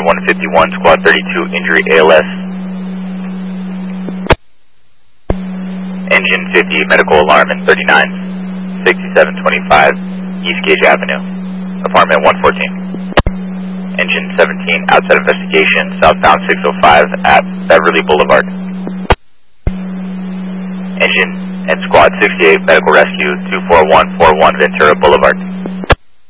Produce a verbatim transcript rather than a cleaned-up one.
thirty-one fifty-one, Squad thirty-two, injury A L S. Engine fifty, medical alarm in thirty-nine sixty-seven twenty-five, East Gage Avenue, apartment one fourteen. Engine seventeen, outside investigation, southbound six oh five at Beverly Boulevard. Engine and Squad sixty-eight, medical rescue, two four one four one Ventura Boulevard.